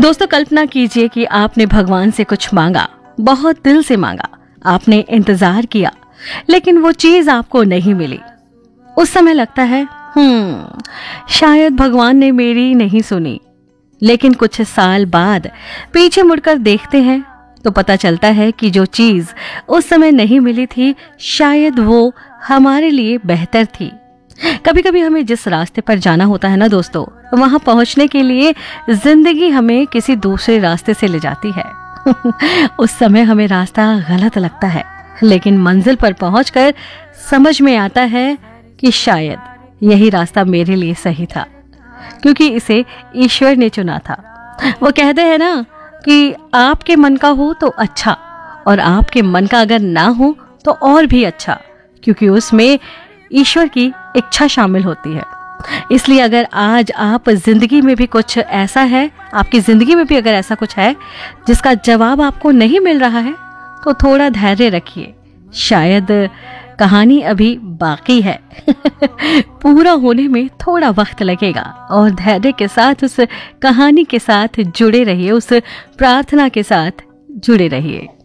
दोस्तों, कल्पना कीजिए कि आपने भगवान से कुछ मांगा, बहुत दिल से मांगा, आपने इंतजार किया, लेकिन वो चीज आपको नहीं मिली। उस समय लगता है शायद भगवान ने मेरी नहीं सुनी। लेकिन कुछ साल बाद पीछे मुड़कर देखते हैं तो पता चलता है कि जो चीज उस समय नहीं मिली थी, शायद वो हमारे लिए बेहतर थी। कभी कभी हमें जिस रास्ते पर जाना होता है ना दोस्तों, वहां पहुंचने के लिए जिंदगी हमें किसी दूसरे रास्ते से ले जाती है। उस समय हमें रास्ता गलत लगता है, लेकिन मंजिल पर पहुंचकर समझ में आता है कि शायद यही रास्ता मेरे लिए सही था, क्योंकि इसे ईश्वर ने चुना था। वो कहते हैं ना कि आपके मन का हो तो अच्छा, और आपके मन का अगर ना हो तो और भी अच्छा, क्योंकि उसमें ईश्वर की इच्छा शामिल होती है। इसलिए अगर आज आप जिंदगी में भी कुछ ऐसा है, आपकी जिंदगी में भी अगर ऐसा कुछ है जिसका जवाब आपको नहीं मिल रहा है, तो थोड़ा धैर्य रखिए, शायद कहानी अभी बाकी है। पूरा होने में थोड़ा वक्त लगेगा, और धैर्य के साथ उस कहानी के साथ जुड़े रहिए, उस प्रार्थना के साथ जुड़े रहिए।